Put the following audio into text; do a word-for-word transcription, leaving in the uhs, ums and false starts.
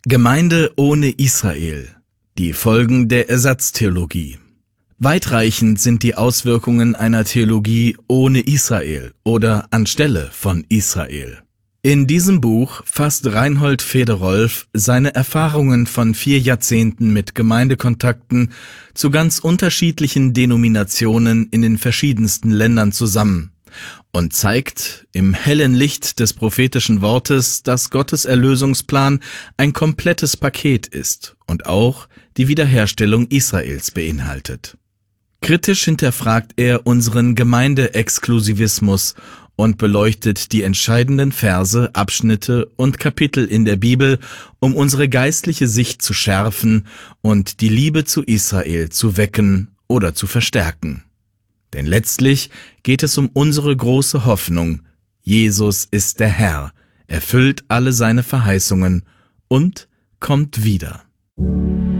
Gemeinde ohne Israel. Die Folgen der Ersatztheologie. Weitreichend sind die Auswirkungen einer Theologie ohne Israel oder anstelle von Israel. In diesem Buch fasst Reinhold Federolf seine Erfahrungen von vier Jahrzehnten mit Gemeindekontakten zu ganz unterschiedlichen Denominationen in den verschiedensten Ländern zusammen und zeigt im hellen Licht des prophetischen Wortes, dass Gottes Erlösungsplan ein komplettes Paket ist und auch die Wiederherstellung Israels beinhaltet. Kritisch hinterfragt er unseren Gemeindeexklusivismus und beleuchtet die entscheidenden Verse, Abschnitte und Kapitel in der Bibel, um unsere geistliche Sicht zu schärfen und die Liebe zu Israel zu wecken oder zu verstärken. Denn letztlich geht es um unsere große Hoffnung: Jesus ist der Herr, erfüllt alle seine Verheißungen und kommt wieder.